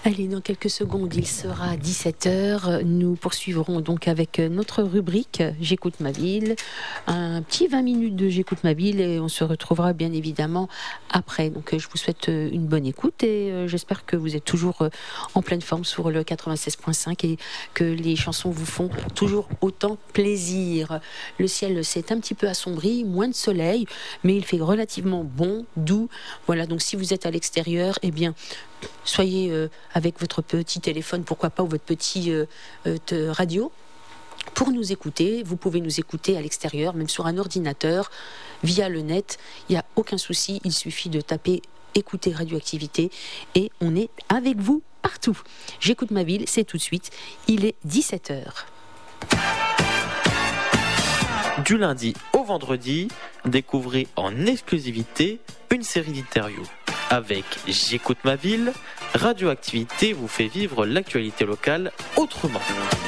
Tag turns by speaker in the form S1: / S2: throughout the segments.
S1: Allez, dans quelques secondes, il sera 17h. Nous poursuivrons donc avec notre rubrique J'écoute ma ville. Un petit 20 minutes de J'écoute ma ville et on se retrouvera bien évidemment après. Donc je vous souhaite une bonne écoute et j'espère que vous êtes toujours en pleine forme sur le 96.5 et que les chansons vous font toujours autant plaisir. Le ciel s'est un petit peu assombri, moins de soleil, mais il fait relativement bon, doux. Voilà, donc si vous êtes à l'extérieur, eh bien, soyez avec votre petit téléphone, pourquoi pas, ou votre petit radio, pour nous écouter. Vous pouvez nous écouter à l'extérieur, même sur un ordinateur, via le net. Il n'y a aucun souci, il suffit de taper écouter Radioactivité et on est avec vous partout. J'écoute ma ville, c'est tout de suite. Il est 17h.
S2: Du lundi au vendredi, découvrez en exclusivité une série d'interviews. Avec J'écoute ma ville, Radioactivité vous fait vivre l'actualité locale autrement.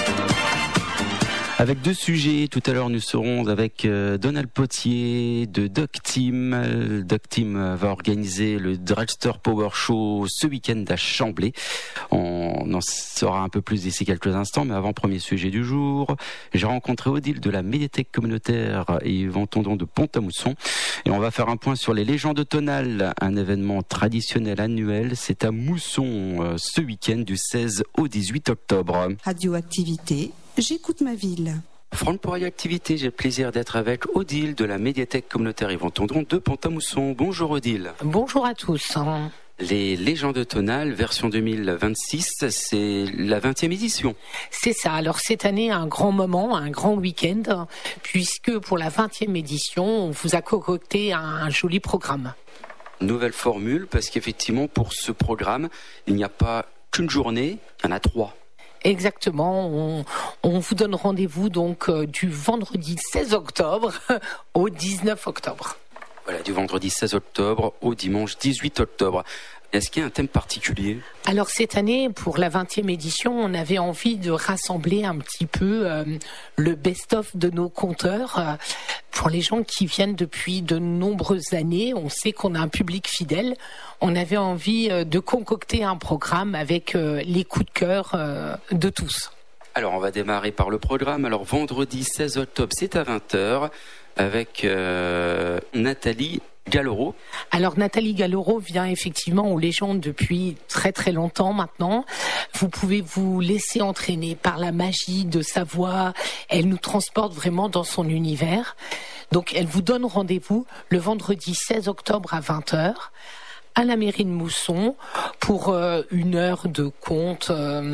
S3: Avec deux sujets, tout à l'heure nous serons avec Donald Potier de Doc Team. Doc Team va organiser le Dragster Power Show ce week-end à Chamblay. On en saura un peu plus d'ici quelques instants, mais avant, premier sujet du jour. J'ai rencontré Odile de la médiathèque communautaire et Yvan Tondon de Pont-à-Mousson. Et on va faire un point sur les légendes automnales, un événement traditionnel annuel. C'est à Mousson ce week-end du 16 au 18 octobre.
S4: Radioactivité. J'écoute ma ville.
S3: Franck pour Radioactivité, j'ai le plaisir d'être avec Odile de la médiathèque communautaire Yvan Tondron de Pont-à-Mousson. Bonjour Odile.
S5: Bonjour à tous.
S3: Les légendes automnales, version 2026, c'est la 20e édition.
S5: C'est ça. Alors cette année, un grand moment, un grand week-end, puisque pour la 20e édition, on vous a concocté un joli programme.
S3: Nouvelle formule, parce qu'effectivement, pour ce programme, il n'y a pas qu'une journée, il y en a 3.
S5: Exactement, on vous donne rendez-vous donc du vendredi 16 octobre au 19 octobre.
S3: Voilà, du vendredi 16 octobre au dimanche 18 octobre. Est-ce qu'il y a un thème particulier ?
S5: Alors cette année, pour la 20e édition, on avait envie de rassembler un petit peu le best-of de nos conteurs. Pour les gens qui viennent depuis de nombreuses années, on sait qu'on a un public fidèle. On avait envie de concocter un programme avec les coups de cœur de tous.
S3: Alors on va démarrer par le programme. Alors vendredi 16 octobre, c'est à 20h avec Nathalie Galloro.
S5: Alors Nathalie Galloro vient effectivement aux légendes depuis très très longtemps maintenant. Vous pouvez vous laisser entraîner par la magie de sa voix. Elle nous transporte vraiment dans son univers. Donc elle vous donne rendez-vous le vendredi 16 octobre à 20h à la mairie de Mousson pour une heure de conte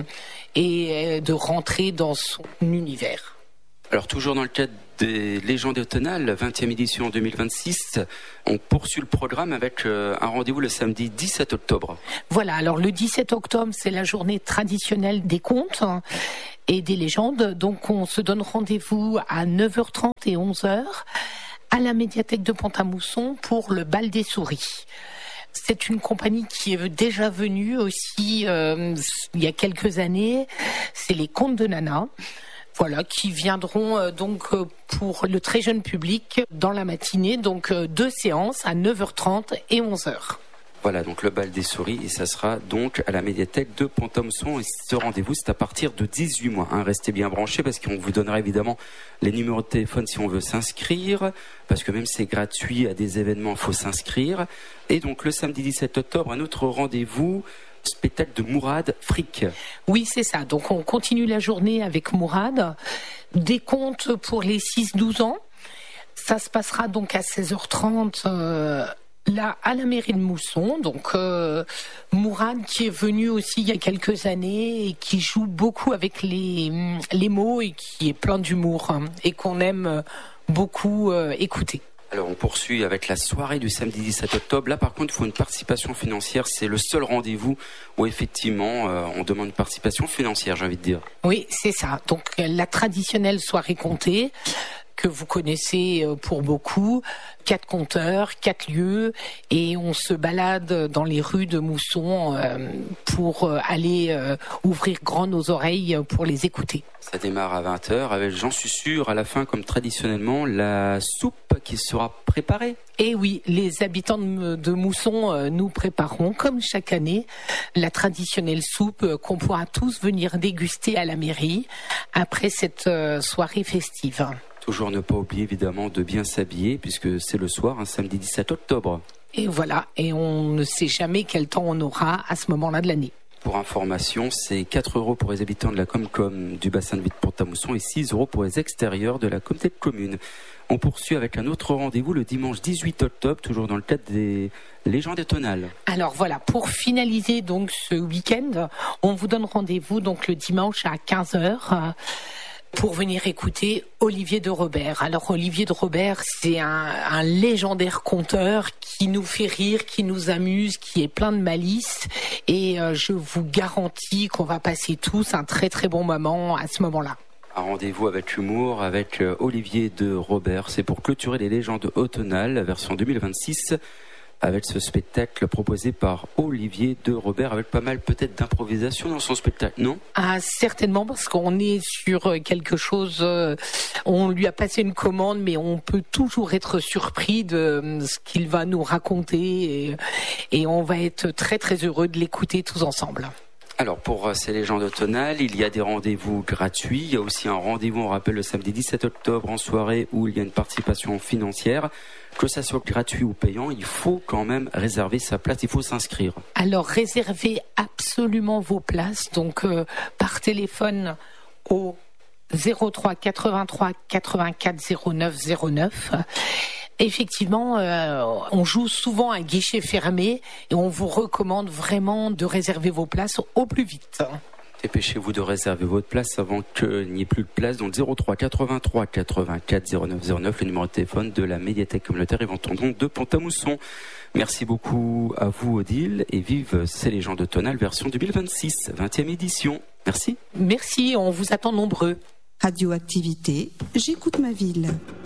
S5: et de rentrer dans son univers.
S3: Alors toujours dans le cadre des légendes automnales, 20e édition en 2026, on poursuit le programme avec un rendez-vous le samedi 17 octobre.
S5: Voilà, alors le 17 octobre, c'est la journée traditionnelle des contes et des légendes. Donc on se donne rendez-vous à 9h30 et 11h à la médiathèque de Pont-à-Mousson pour le bal des souris. C'est une compagnie qui est déjà venue aussi il y a quelques années. C'est les Contes de Nana. Voilà, qui viendront donc pour le très jeune public dans la matinée, donc 2 séances à 9h30 et 11h.
S3: Voilà, donc le bal des souris, et ça sera donc à la médiathèque de Pont-à-Mousson. Et ce rendez-vous, c'est à partir de 18 mois. Restez bien branchés parce qu'on vous donnera évidemment les numéros de téléphone si on veut s'inscrire, parce que même si c'est gratuit à des événements, il faut s'inscrire. Et donc le samedi 17 octobre, un autre rendez-vous, spectacle de Mourad Frick.
S5: Oui, c'est ça. Donc on continue la journée avec Mourad. Des contes pour les 6-12 ans. Ça se passera donc à 16h30 là à la mairie de Mousson. Donc Mourad qui est venu aussi il y a quelques années et qui joue beaucoup avec les mots et qui est plein d'humour et qu'on aime beaucoup écouter.
S3: Alors on poursuit avec la soirée du samedi 17 octobre. Là par contre il faut une participation financière. C'est le seul rendez-vous où effectivement on demande une participation financière, j'ai envie de dire.
S5: Oui, c'est ça. Donc la traditionnelle soirée comptée. que vous connaissez pour beaucoup. 4 compteurs, 4 lieux, et on se balade dans les rues de Mousson pour aller ouvrir grand nos oreilles pour les écouter.
S3: Ça démarre à 20h avec, j'en suis sûr, à la fin, comme traditionnellement, la soupe qui sera préparée.
S5: Et oui, les habitants de Mousson nous prépareront, comme chaque année, la traditionnelle soupe qu'on pourra tous venir déguster à la mairie après cette soirée festive.
S3: Toujours ne pas oublier évidemment de bien s'habiller puisque c'est le soir, un samedi 17 octobre.
S5: Et voilà, et on ne sait jamais quel temps on aura à ce moment-là de l'année.
S3: Pour information, c'est 4 € pour les habitants de la Comcom du bassin de vie de Pont-à-Mousson et 6 € pour les extérieurs de la communauté de communes. On poursuit avec un autre rendez-vous le dimanche 18 octobre, toujours dans le cadre des légendes automnales.
S5: Alors voilà, pour finaliser donc ce week-end, on vous donne rendez-vous donc le dimanche à 15h. Pour venir écouter Olivier de Robert. Alors Olivier de Robert, c'est un légendaire conteur qui nous fait rire, qui nous amuse, qui est plein de malice, et je vous garantis qu'on va passer tous un très très bon moment à ce moment-là.
S3: Un rendez-vous avec humour avec Olivier de Robert, c'est pour clôturer les légendes automnales, version 2026, avec ce spectacle proposé par Olivier de Robert, avec pas mal peut-être d'improvisation dans son spectacle, non ?
S5: Ah, certainement, parce qu'on est sur quelque chose, on lui a passé une commande, mais on peut toujours être surpris de ce qu'il va nous raconter, et on va être très très heureux de l'écouter tous ensemble.
S3: Alors pour ces légendes automnales, il y a des rendez-vous gratuits, il y a aussi un rendez-vous, on rappelle, le samedi 17 octobre en soirée où il y a une participation financière. Que ça soit gratuit ou payant, il faut quand même réserver sa place, il faut s'inscrire. Alors
S5: réservez absolument vos places, donc par téléphone au 03 83 84 09 09. Effectivement, on joue souvent à guichet fermé et on vous recommande vraiment de réserver vos places au plus vite.
S3: Dépêchez-vous de réserver votre place avant qu'il n'y ait plus de place dans le 03 83 84 09 09, le numéro de téléphone de la médiathèque communautaire Yvan Tendon de Pont-à-Mousson. Merci beaucoup à vous Odile et vive ces légendes automnales version 2026, 20e édition. Merci.
S5: Merci, on vous attend nombreux.
S4: Radioactivité, j'écoute ma ville.